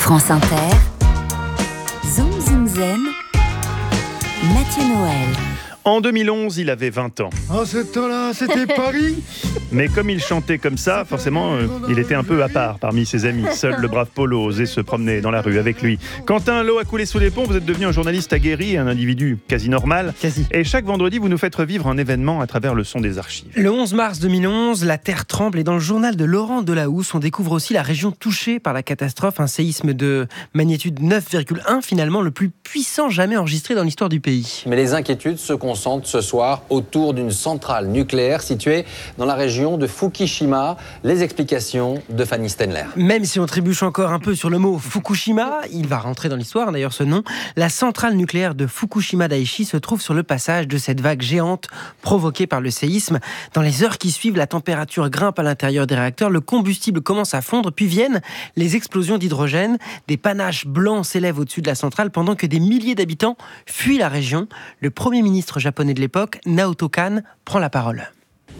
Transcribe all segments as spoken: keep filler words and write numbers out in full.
France Inter, Zoom Zoom Zen, Mathieu Noël. En deux mille onze, il avait vingt ans. En ce temps-là, c'était Paris. Mais comme il chantait comme ça, forcément, euh, il était un peu à part parmi ses amis. Seul le brave Polo osait se promener dans la rue avec lui. Quentin, l'eau a coulé sous les ponts, vous êtes devenu un journaliste aguerri et un individu quasi normal. Quasi. Et chaque vendredi, vous nous faites revivre un événement à travers le son des archives. Le onze mars deux mille onze, la terre tremble et dans le journal de Laurent Delahousse, on découvre aussi la région touchée par la catastrophe, un séisme de magnitude neuf virgule un, finalement le plus puissant jamais enregistré dans l'histoire du pays. Mais les inquiétudes se concentrent ce soir autour d'une centrale nucléaire située dans la région de Fukushima. Les explications de Fanny Stenler. Même si on trébuche encore un peu sur le mot Fukushima, il va rentrer dans l'histoire d'ailleurs ce nom, la centrale nucléaire de Fukushima Daiichi se trouve sur le passage de cette vague géante provoquée par le séisme. Dans les heures qui suivent, la température grimpe à l'intérieur des réacteurs, le combustible commence à fondre, puis viennent les explosions d'hydrogène. Des panaches blancs s'élèvent au-dessus de la centrale pendant que des milliers d'habitants fuient la région. Le premier ministre japonais de l'époque, Naoto Kan, prend la parole.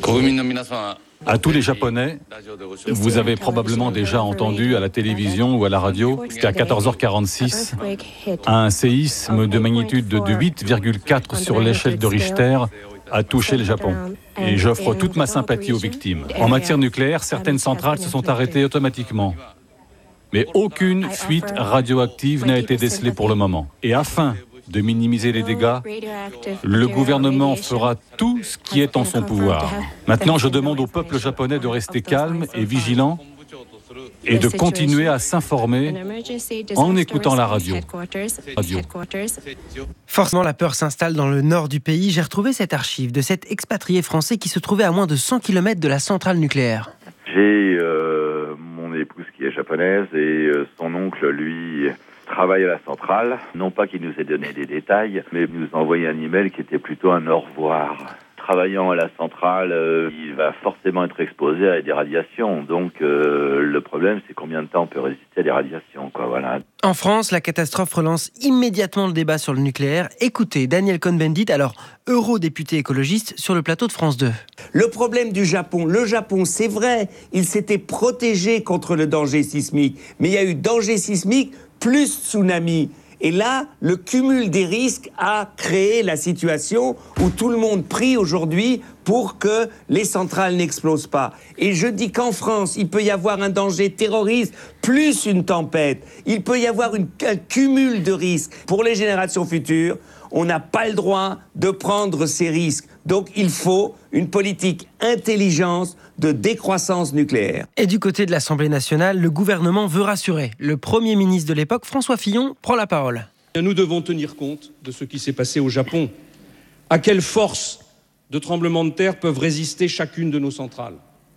À tous les Japonais, vous avez probablement déjà entendu à la télévision ou à la radio qu'à quatorze heures quarante-six, un séisme de magnitude de huit virgule quatre sur l'échelle de Richter a touché le Japon. Et j'offre toute ma sympathie aux victimes. En matière nucléaire, certaines centrales se sont arrêtées automatiquement. Mais aucune fuite radioactive n'a été décelée pour le moment. Et afin de minimiser les dégâts, le gouvernement fera tout ce qui est en son pouvoir. Maintenant, je demande au peuple japonais de rester calme et vigilant et de continuer à s'informer en écoutant la radio. radio. Forcément, la peur s'installe dans le nord du pays. J'ai retrouvé cette archive de cet expatrié français qui se trouvait à moins de cent kilomètres de la centrale nucléaire. J'ai euh, mon épouse qui est japonaise et euh, son oncle, lui, travaille à la centrale. Non pas qu'il nous ait donné des détails, mais il nous a envoyé un email qui était plutôt un au revoir. Travaillant à la centrale, euh, il va forcément être exposé à des radiations. Donc euh, le problème, c'est combien de temps on peut résister à des radiations, quoi, voilà. En France, la catastrophe relance immédiatement le débat sur le nucléaire. Écoutez Daniel Cohn-Bendit, alors eurodéputé écologiste, sur le plateau de France deux. Le problème du Japon, le Japon, c'est vrai, il s'était protégé contre le danger sismique, mais il y a eu danger sismique plus tsunami. Et là, le cumul des risques a créé la situation où tout le monde prie aujourd'hui pour que les centrales n'explosent pas. Et je dis qu'en France, il peut y avoir un danger terroriste plus une tempête. Il peut y avoir une, un cumul de risques. Pour les générations futures, on n'a pas le droit de prendre ces risques. Donc il faut une politique intelligente de décroissance nucléaire. Et du côté de l'Assemblée nationale, le gouvernement veut rassurer. Le Premier ministre de l'époque, François Fillon, prend la parole. Nous devons tenir compte de ce qui s'est passé au Japon. À quelle force de tremblements de terre peuvent résister chacune de nos centrales ?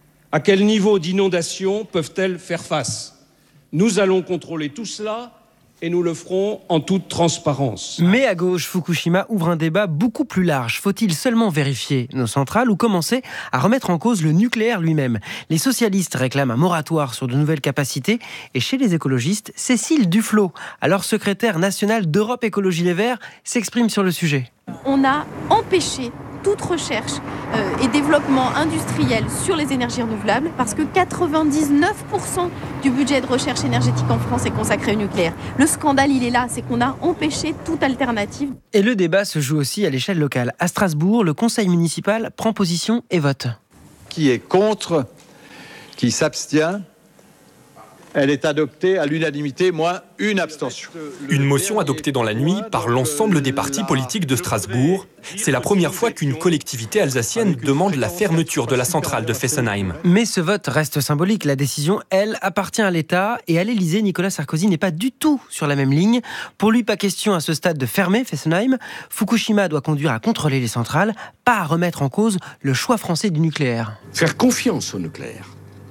À quel niveau d'inondation peuvent-elles faire face ? Nous allons contrôler tout cela et nous le ferons en toute transparence. Mais à gauche, Fukushima ouvre un débat beaucoup plus large. Faut-il seulement vérifier nos centrales ou commencer à remettre en cause le nucléaire lui-même ? Les socialistes réclament un moratoire sur de nouvelles capacités. Et chez les écologistes, Cécile Duflot, alors secrétaire nationale d'Europe Écologie Les Verts, s'exprime sur le sujet. On a empêché toute recherche euh, et développement industriel sur les énergies renouvelables parce que quatre-vingt-dix-neuf pour cent du budget de recherche énergétique en France est consacré au nucléaire. Le scandale, il est là, c'est qu'on a empêché toute alternative. Et le débat se joue aussi à l'échelle locale. À Strasbourg, le conseil municipal prend position et vote. Qui est contre ? Qui s'abstient ? Elle est adoptée à l'unanimité, moins une abstention. Une motion adoptée dans la nuit par l'ensemble des partis politiques de Strasbourg. C'est la première fois qu'une collectivité alsacienne demande la fermeture de la centrale de Fessenheim. Mais ce vote reste symbolique. La décision, elle, appartient à l'État. Et à l'Élysée, Nicolas Sarkozy n'est pas du tout sur la même ligne. Pour lui, pas question à ce stade de fermer Fessenheim. Fukushima doit conduire à contrôler les centrales, pas à remettre en cause le choix français du nucléaire. Faire confiance au nucléaire,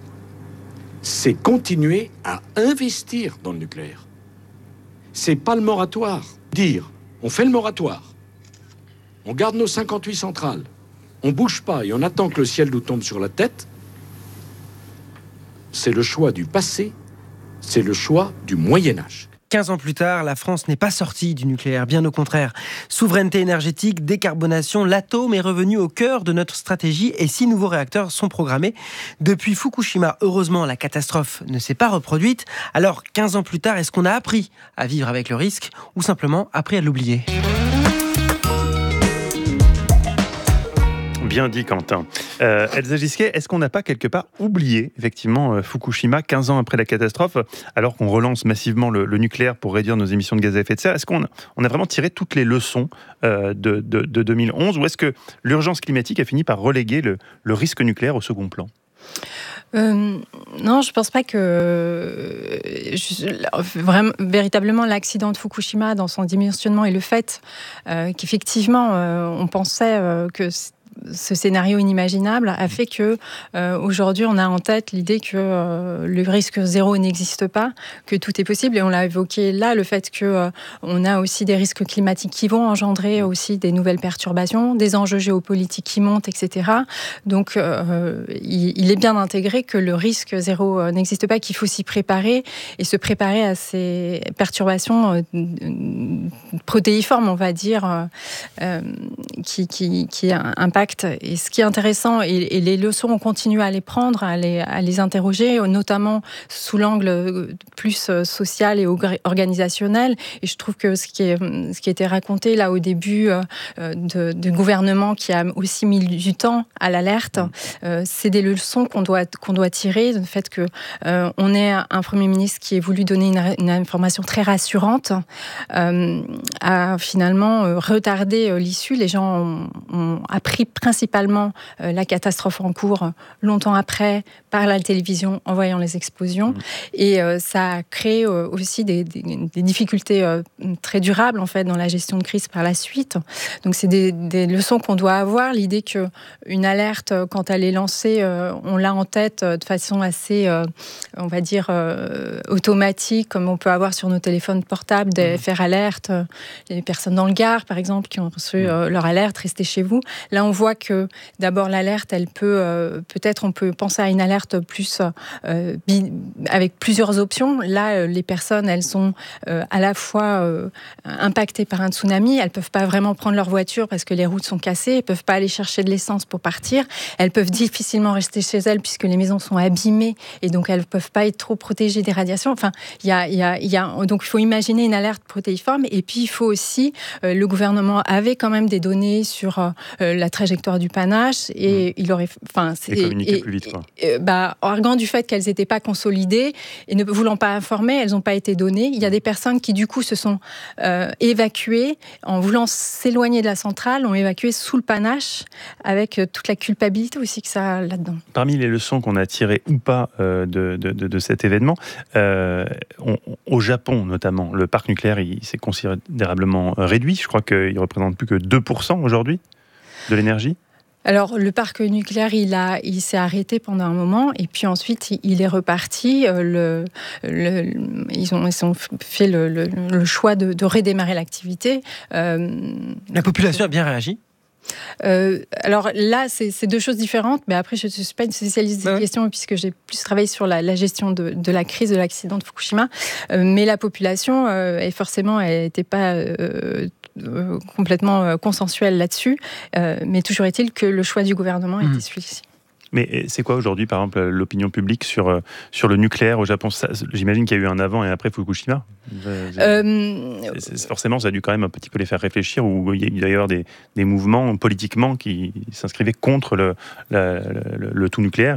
c'est continuer à investir dans le nucléaire. C'est pas le moratoire. Dire, on fait le moratoire, on garde nos cinquante-huit centrales, on bouge pas et on attend que le ciel nous tombe sur la tête, c'est le choix du passé, c'est le choix du Moyen-Âge. quinze ans plus tard, la France n'est pas sortie du nucléaire, bien au contraire. Souveraineté énergétique, décarbonation, l'atome est revenu au cœur de notre stratégie et six nouveaux réacteurs sont programmés. Depuis Fukushima, heureusement, la catastrophe ne s'est pas reproduite. Alors, quinze ans plus tard, est-ce qu'on a appris à vivre avec le risque ou simplement appris à l'oublier ? Bien dit, Quentin. Euh, Elsa Gisquet, est-ce qu'on n'a pas quelque part oublié, effectivement, euh, Fukushima, quinze ans après la catastrophe, alors qu'on relance massivement le, le nucléaire pour réduire nos émissions de gaz à effet de serre? Est-ce qu'on a, on a vraiment tiré toutes les leçons euh, de, de, de deux mille onze, ou est-ce que l'urgence climatique a fini par reléguer le, le risque nucléaire au second plan? Euh, non, je pense pas que je, vraiment, véritablement l'accident de Fukushima dans son dimensionnement et le fait euh, qu'effectivement euh, on pensait euh, que ce scénario inimaginable a fait que euh, aujourd'hui on a en tête l'idée que euh, le risque zéro n'existe pas, que tout est possible, et on l'a évoqué là, le fait que euh, on a aussi des risques climatiques qui vont engendrer aussi des nouvelles perturbations, des enjeux géopolitiques qui montent, et cetera. Donc euh, il, il est bien intégré que le risque zéro euh, n'existe pas, qu'il faut s'y préparer et se préparer à ces perturbations euh, protéiformes, on va dire, euh, qui, qui, qui impactent. Et ce qui est intéressant, et, et les leçons, on continue à les prendre, à les, à les interroger, notamment sous l'angle plus social et organisationnel. Et je trouve que ce qui, est, ce qui a été raconté là au début euh, de, de gouvernement qui a aussi mis du temps à l'alerte, euh, c'est des leçons qu'on doit, qu'on doit tirer, du fait qu'on euh, ait un Premier ministre qui ait voulu donner une, une information très rassurante, euh, a finalement euh, retardé euh, l'issue. Les gens ont, ont appris principalement euh, la catastrophe en cours euh, longtemps après par la télévision en voyant les explosions, mmh. et euh, ça a créé euh, aussi des, des, des difficultés euh, très durables en fait dans la gestion de crise par la suite. Donc c'est des, des leçons qu'on doit avoir, l'idée que une alerte quand elle est lancée, euh, on l'a en tête euh, de façon assez euh, on va dire euh, automatique, comme on peut avoir sur nos téléphones portables des F R alerte, euh, les personnes dans le Gard par exemple qui ont reçu euh, leur alerte, restez chez vous. Là on voit que d'abord l'alerte, elle peut euh, peut-être on peut penser à une alerte plus euh, bi- avec plusieurs options. Là, euh, les personnes, elles sont euh, à la fois euh, impactées par un tsunami. Elles peuvent pas vraiment prendre leur voiture parce que les routes sont cassées. Elles peuvent pas aller chercher de l'essence pour partir. Elles peuvent difficilement rester chez elles puisque les maisons sont abîmées et donc elles peuvent pas être trop protégées des radiations. Enfin, il y a, il y a, il y a donc il faut imaginer une alerte protéiforme, et puis il faut aussi euh, le gouvernement avait quand même des données sur euh, la trajectoire du panache, et mmh. il aurait, enfin, c'est et communiquer et, plus vite, quoi. Et, et, bah, arguant du fait qu'elles n'étaient pas consolidées et ne voulant pas informer, elles n'ont pas été données. Il y a des personnes qui du coup se sont euh, évacuées en voulant s'éloigner de la centrale, ont évacué sous le panache, avec euh, toute la culpabilité aussi que ça a là-dedans. Parmi les leçons qu'on a tirées ou pas euh, de, de, de, de cet événement, euh, on, au Japon notamment, le parc nucléaire il s'est considérablement réduit. Je crois qu'il ne représente plus que deux pour cent aujourd'hui de l'énergie. Alors, le parc nucléaire, il, a, il s'est arrêté pendant un moment, et puis ensuite, il est reparti. Le, le, ils, ont, ils ont fait le, le, le choix de, de redémarrer l'activité. Euh, La population a bien réagi ? Euh, alors là, c'est, c'est deux choses différentes, mais après, je ne suis pas une spécialiste des ouais. questions, puisque j'ai plus travaillé sur la, la gestion de, de la crise, de l'accident de Fukushima. Euh, mais la population, euh, et forcément, elle n'était pas euh, euh, complètement euh, consensuelle là-dessus. Euh, mais toujours est-il que le choix du gouvernement mmh. était celui-ci. Mais c'est quoi aujourd'hui, par exemple, l'opinion publique sur, sur le nucléaire au Japon? Ça, j'imagine qu'il y a eu un avant et après Fukushima. Euh... C'est, c'est, forcément, ça a dû quand même un petit peu les faire réfléchir, ou il y a d'ailleurs des, des mouvements politiquement qui s'inscrivaient contre le, la, le, le tout nucléaire.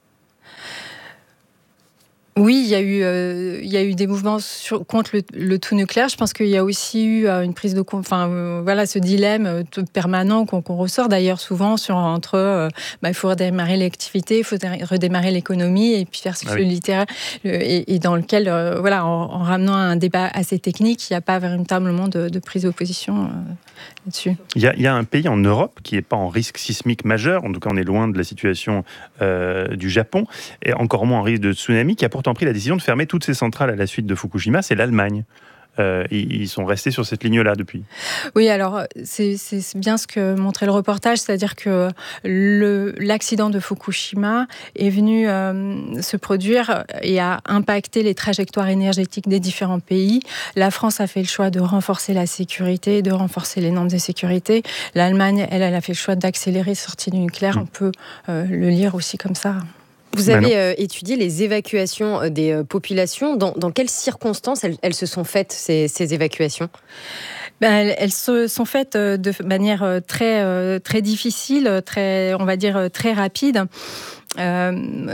Oui, il y a eu, euh, il y a eu des mouvements sur, contre le, le tout nucléaire. Je pense qu'il y a aussi eu euh, une prise de, enfin euh, voilà, ce dilemme euh, permanent qu'on, qu'on ressort d'ailleurs souvent sur entre, euh, bah, il faut redémarrer l'activité, il faut redémarrer l'économie, et puis faire ce ah oui. littéraire, le, et, et dans lequel, euh, voilà, en, en ramenant à un débat assez technique, il n'y a pas véritablement de, de prise d'opposition euh, là-dessus. Il y, a, il y a un pays en Europe qui n'est pas en risque sismique majeur, en tout cas on est loin de la situation euh, du Japon, et encore moins en risque de tsunami, qui a pourtant pris la décision de fermer toutes ses centrales à la suite de Fukushima, c'est l'Allemagne. euh, ils, ils sont restés sur cette ligne-là depuis. Oui, alors c'est, c'est bien ce que montrait le reportage, c'est-à-dire que le, l'accident de Fukushima est venu euh, se produire et a impacté les trajectoires énergétiques des différents pays. La France a fait le choix de renforcer la sécurité, de renforcer les normes de sécurité. L'Allemagne, elle, elle a fait le choix d'accélérer la sortie du nucléaire. Mmh. On peut euh, le lire aussi comme ça. Vous avez euh, étudié les évacuations des euh, populations. Dans, dans quelles circonstances elles, elles se sont faites, ces, ces évacuations ? Ben, elles, elles se sont faites de manière très, euh, très difficile, très, on va dire très rapide. Euh,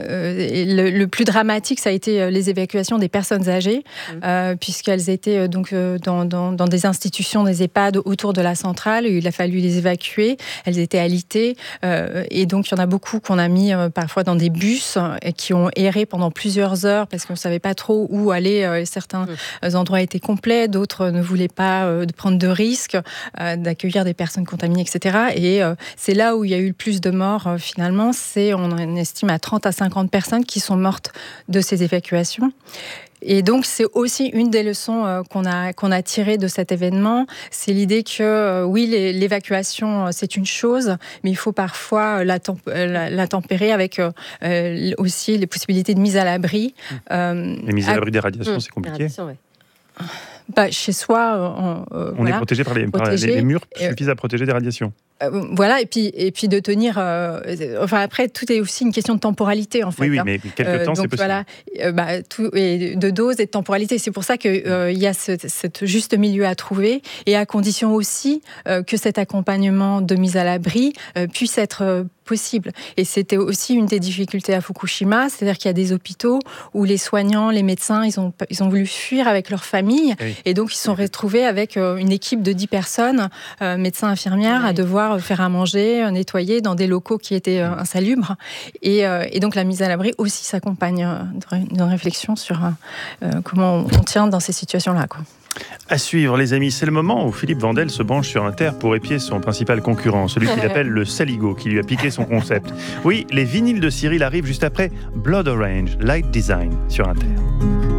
le, le plus dramatique, ça a été les évacuations des personnes âgées, mmh. euh, puisqu'elles étaient donc dans, dans, dans des institutions, des EHPAD autour de la centrale. Il a fallu les évacuer. Elles étaient alitées, euh, et donc il y en a beaucoup qu'on a mis euh, parfois dans des bus et qui ont erré pendant plusieurs heures parce qu'on ne savait pas trop où aller. Euh, certains mmh. endroits étaient complets, d'autres ne voulaient pas euh, prendre de risques, euh, d'accueillir des personnes contaminées, et cetera. Et euh, c'est là où il y a eu le plus de morts euh, finalement. C'est on estime à trente à cinquante personnes qui sont mortes de ces évacuations. Et donc, c'est aussi une des leçons euh, qu'on a, qu'on a tirées de cet événement. C'est l'idée que, euh, oui, les, l'évacuation, c'est une chose, mais il faut parfois la, temp- la, la tempérer avec euh, aussi les possibilités de mise à l'abri. Euh, les mises à l'abri des radiations, mmh. c'est compliqué. Ouais. Bah, chez soi, on, euh, on voilà, est protégé par les, protégé, par les murs euh, suffisent à protéger des radiations. Euh, voilà, et puis, et puis de tenir... Euh, enfin, après, tout est aussi une question de temporalité, en fait. Oui, oui, hein. mais quelques euh, temps, donc, c'est possible. Voilà, euh, bah, tout, et de dose et de temporalité. C'est pour ça qu'il euh, y a ce cette juste milieu à trouver, et à condition aussi euh, que cet accompagnement de mise à l'abri euh, puisse être... Euh, possible. Et c'était aussi une des difficultés à Fukushima, c'est-à-dire qu'il y a des hôpitaux où les soignants, les médecins, ils ont, ils ont voulu fuir avec leur famille, oui. et donc ils se sont retrouvés avec une équipe de dix personnes, euh, médecins, infirmières, oui. à devoir faire à manger, nettoyer dans des locaux qui étaient euh, insalubres. Et, euh, et donc la mise à l'abri aussi s'accompagne d'une réflexion sur euh, comment on tient dans ces situations-là, quoi. À suivre, les amis, c'est le moment où Philippe Vandel se branche sur Inter pour épier son principal concurrent, celui qu'il appelle le Saligo, qui lui a piqué son concept. Oui, les vinyles de Cyril arrivent juste après Blood Orange, Light Design sur Inter.